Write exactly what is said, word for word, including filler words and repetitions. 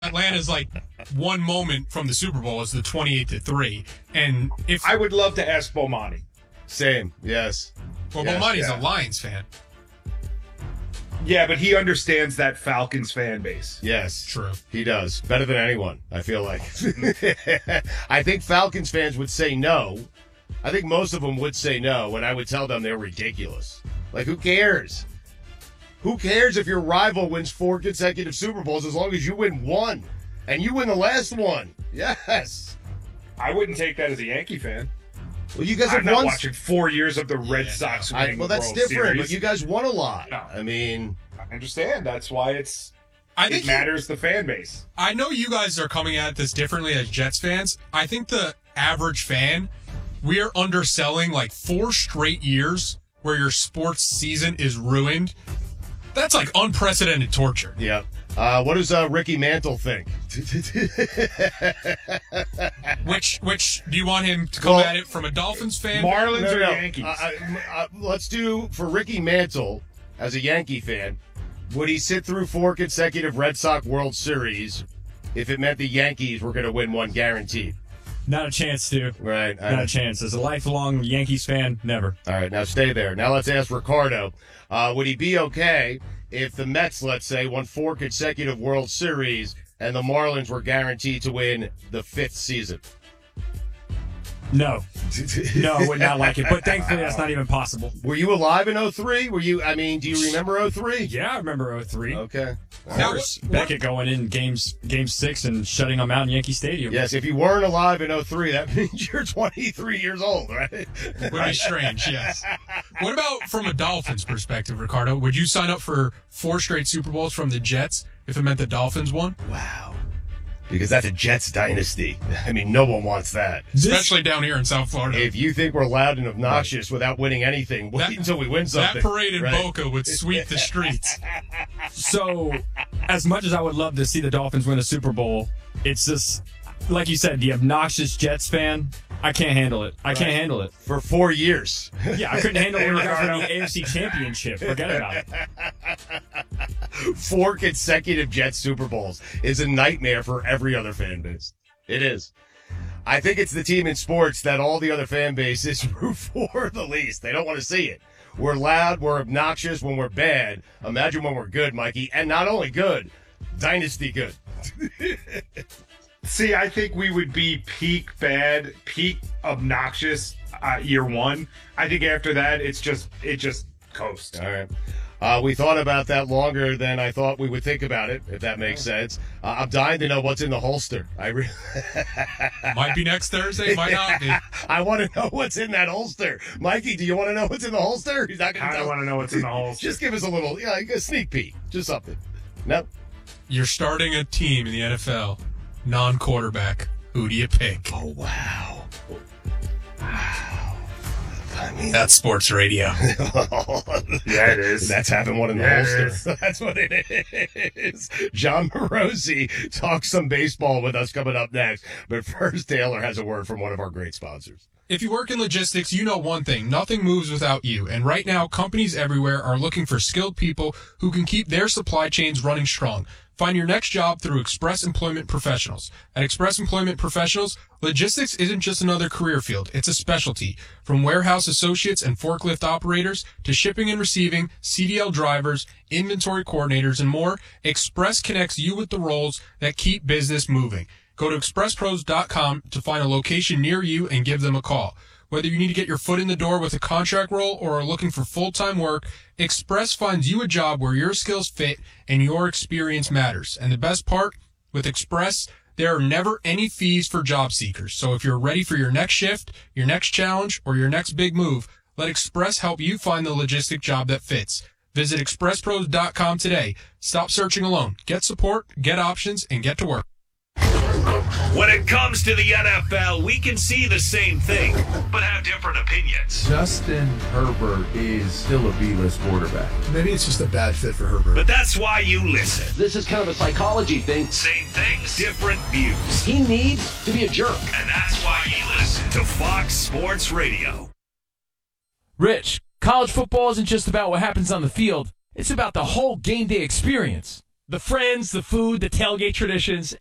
Atlanta's like one moment from the Super Bowl is the twenty-eight to three. And if I would love to ask Bomani. Same, yes. Well, yes, Bomani's yeah. a Lions fan. Yeah, but he understands that Falcons fan base. Yes. True. He does. Better than anyone, I feel like. I think Falcons fans would say no. I think most of them would say no, and I would tell them they're ridiculous. Like, who cares? Who cares if your rival wins four consecutive Super Bowls as long as you win one? And you win the last one. Yes. I wouldn't take that as a Yankee fan. Well, you guys I'm have not won. watching four years of the Red Yeah, Sox no. winning I, well, the that's World different, Series. but you guys won a lot. No. I mean, I understand. That's why it's I it think matters the fan base. I know you guys are coming at this differently as Jets fans. I think the average fan, we are underselling like four straight years where your sports season is ruined. That's like unprecedented torture. yeah. Uh, what does uh, Ricky Mantle think? Which, which do you want him to come Well, at it from a Dolphins fan? Marlins No, or no. Yankees? Uh, uh, uh, let's do, for Ricky Mantle, as a Yankee fan, would he sit through four consecutive Red Sox World Series if it meant the Yankees were going to win one guaranteed? Not a chance to. Right. I Not know. a chance. As a lifelong Yankees fan, never. All right, now stay there. Now let's ask Ricardo. Uh, would he be okay if the Mets, let's say, won four consecutive World Series and the Marlins were guaranteed to win the fifth season? No. No, I would not like it. But thankfully, that's not even possible. Were you alive in oh three? Were you, I mean, do you remember oh three? Yeah, I remember oh three. Okay. Of Now, course. what- Beckett going in games game six and shutting them out in Yankee Stadium. Yes, if you weren't alive in oh three, that means you're twenty-three years old, right? Would be strange, yes. What about from a Dolphins perspective, Ricardo? Would you sign up for four straight Super Bowls from the Jets if it meant the Dolphins won? Wow. Because that's a Jets dynasty. I mean, no one wants that. Especially down here in South Florida. If you think we're loud and obnoxious without winning anything, wait That- until we win something. That parade in right? Boca would sweep the streets. So, as much as I would love to see the Dolphins win a Super Bowl, it's just, like you said, the obnoxious Jets fan, I can't handle it. I can't handle it. For four years. Yeah, I couldn't handle it when you guys won the A F C Championship. Forget about it. Four consecutive Jets Super Bowls is a nightmare for every other fan base. It is. I think it's the team in sports that all the other fan bases root for the least. They don't want to see it. We're loud, we're obnoxious when we're bad. Imagine when we're good, Mikey. And not only good, dynasty good. See, I think we would be peak bad, peak obnoxious uh, year one. I think after that, it's just it just coast. All right. Uh, we thought about that longer than I thought we would think about it, if that makes sense. Uh, I'm dying to know what's in the holster. I re- Might be next Thursday, might not be. I want to know what's in that holster. Mikey, do you want to know what's in the holster? He's not going I to don't tell. want to know what's in the holster. Just give us a little, yeah, a sneak peek. Just something. No. You're starting a team in the N F L, non-quarterback. Who do you pick? Oh, wow. Wow. I mean, That's sports radio. Yeah, it is. That's having one in the Yeah, it holster. That's what it is. John Morosi talks some baseball with us coming up next. But first, Taylor has a word from one of our great sponsors. If you work in logistics, you know one thing. Nothing moves without you. And right now, companies everywhere are looking for skilled people who can keep their supply chains running strong. Find your next job through Express Employment Professionals. At Express Employment Professionals, logistics isn't just another career field. It's a specialty. From warehouse associates and forklift operators to shipping and receiving, C D L drivers, inventory coordinators, and more, Express connects you with the roles that keep business moving. Go to express pros dot com to find a location near you and give them a call. Whether you need to get your foot in the door with a contract role or are looking for full-time work, Express finds you a job where your skills fit and your experience matters. And the best part, with Express, there are never any fees for job seekers. So if you're ready for your next shift, your next challenge, or your next big move, let Express help you find the logistic job that fits. Visit express pros dot com today. Stop searching alone. Get support, get options, and get to work. When it comes to the N F L, we can see the same thing, but have different opinions. Justin Herbert is still a B-list quarterback. Maybe it's just a bad fit for Herbert. But that's why you listen. This is kind of a psychology thing. Same things, different views. He needs to be a jerk. And that's why you listen to Fox Sports Radio. Rich, college football isn't just about what happens on the field. It's about the whole game day experience. the friends, the food, the tailgate traditions.